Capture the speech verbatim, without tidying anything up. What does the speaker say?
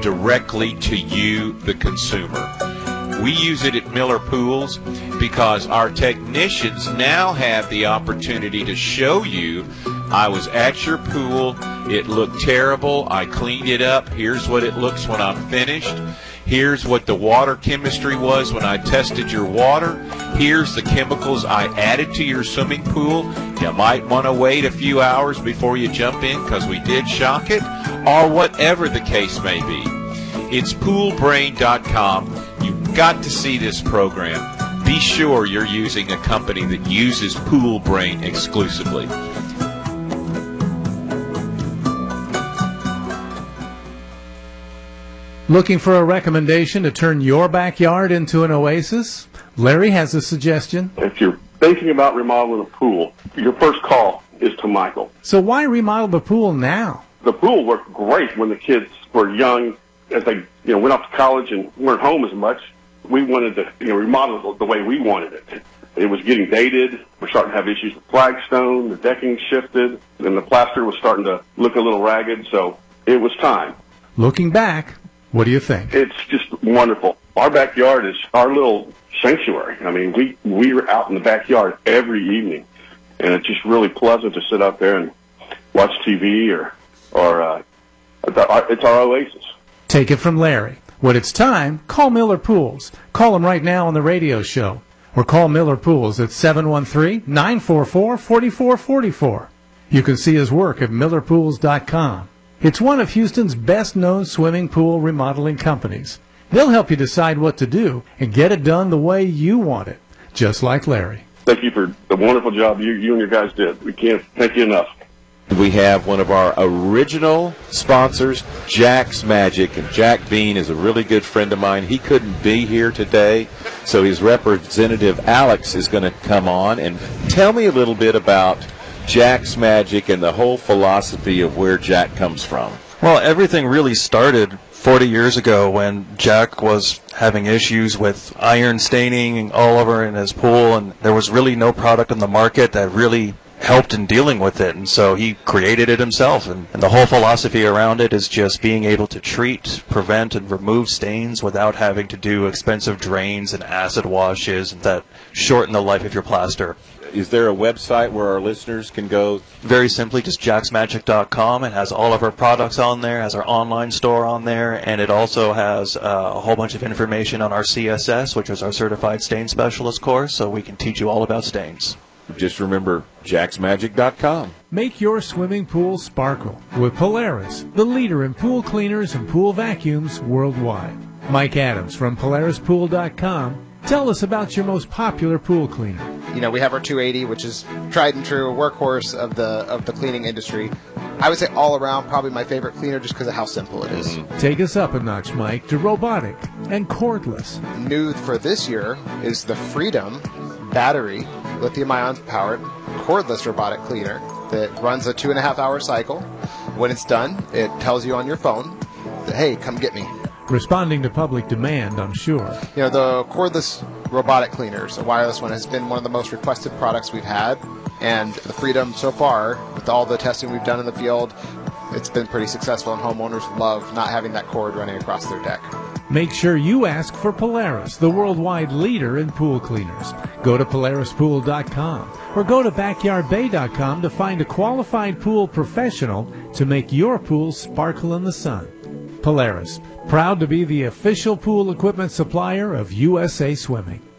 directly to you, the consumer. We use it at Miller Pools because our technicians now have the opportunity to show you, I was at your pool, it looked terrible, I cleaned it up, here's what it looks when I'm finished, here's what the water chemistry was when I tested your water, here's the chemicals I added to your swimming pool, you might want to wait a few hours before you jump in because we did shock it, or whatever the case may be. It's pool brain dot com. You've got to see this program. Be sure you're using a company that uses Pool Brain exclusively. Looking for a recommendation to turn your backyard into an oasis? Larry has a suggestion. If you're thinking about remodeling a pool, your first call is to Michael. So why remodel the pool now? The pool worked great when the kids were young. As they, you know, went off to college and weren't home as much, we wanted to, you know, remodel it the way we wanted it. It was getting dated. We're starting to have issues with flagstone. The decking shifted, and the plaster was starting to look a little ragged. So it was time. Looking back, what do you think? It's just wonderful. Our backyard is our little sanctuary. I mean, we we are out in the backyard every evening, and it's just really pleasant to sit out there and watch T V or or uh, it's our oasis. Take it from Larry. When it's time, call Miller Pools. Call them right now on the radio show. Or call Miller Pools at seven one three, nine four four, four four four four. You can see his work at miller pools dot com. It's one of Houston's best-known swimming pool remodeling companies. They'll help you decide what to do and get it done the way you want it, just like Larry. Thank you for the wonderful job you, you and your guys did. We can't thank you enough. We have one of our original sponsors, Jack's Magic, and Jack Bean is a really good friend of mine. He couldn't be here today, so his representative, Alex, is going to come on and tell me a little bit about Jack's Magic and the whole philosophy of where Jack comes from. Well, everything really started forty years ago when Jack was having issues with iron staining all over in his pool, and there was really no product on the market that really helped in dealing with it, and so he created it himself, and, and the whole philosophy around it is just being able to treat, prevent, and remove stains without having to do expensive drains and acid washes that shorten the life of your plaster. Is there a website where our listeners can go? Very simply, just jacks magic dot com. It has all of our products on there, has our online store on there, and it also has uh, a whole bunch of information on our C S S, which is our Certified Stain Specialist course, so we can teach you all about stains. Just remember, jacks magic dot com. Make your swimming pool sparkle with Polaris, the leader in pool cleaners and pool vacuums worldwide. Mike Adams from Polaris Pool dot com. Tell us about your most popular pool cleaner. You know, we have our two eighty, which is tried and true, a workhorse of the of the cleaning industry. I would say all around, probably my favorite cleaner just because of how simple it is. Mm-hmm. Take us up a notch, Mike, to robotic and cordless. New for this year is the Freedom battery, lithium-ion powered, cordless robotic cleaner that runs a two and a half hour cycle. When it's done, it tells you on your phone that, hey, come get me. Responding to public demand, I'm sure. You know, the cordless robotic cleaners, a wireless one, has been one of the most requested products we've had. And the Freedom so far, with all the testing we've done in the field, it's been pretty successful, and homeowners love not having that cord running across their deck. Make sure you ask for Polaris, the worldwide leader in pool cleaners. Go to Polaris Pool dot com or go to Backyard Bay dot com to find a qualified pool professional to make your pool sparkle in the sun. Polaris, proud to be the official pool equipment supplier of U S A Swimming.